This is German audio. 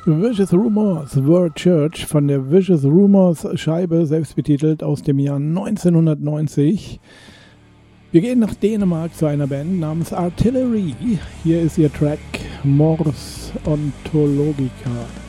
Vicious Rumors, World Church von der Vicious Rumors Scheibe, selbstbetitelt, aus dem Jahr 1990. Wir gehen nach Dänemark zu einer Band namens Artillery. Hier ist ihr Track Mors Ontologica.